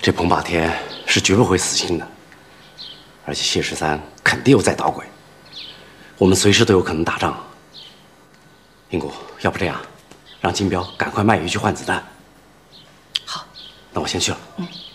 这彭霸天是绝不会死心的，而且谢13肯定又在捣鬼，我们随时都有可能打仗。英谷，要不这样，让金彪赶快卖鱼去换子弹。 好， 那我先去了。 嗯。